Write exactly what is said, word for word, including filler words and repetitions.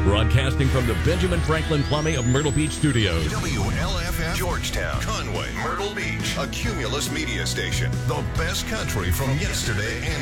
Broadcasting from the Benjamin Franklin Plumbing of Myrtle Beach Studios. W L F M, Georgetown, Conway, Myrtle Beach, a Cumulus media station. The best country from yesterday and